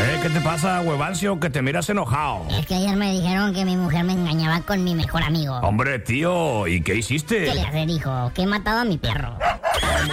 ¿Qué te pasa, huevancio? Que te miras enojado. Es que ayer me dijeron que mi mujer me engañaba con mi mejor amigo. Hombre, tío, ¿y qué hiciste? ¿Qué le hace? Dijo que he matado a mi perro.